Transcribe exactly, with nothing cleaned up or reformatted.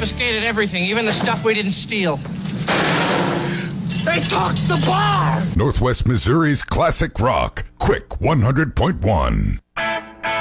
confiscated everything, even the stuff we didn't steal. They took the bar! Northwest Missouri's classic rock, Quick one hundred point one.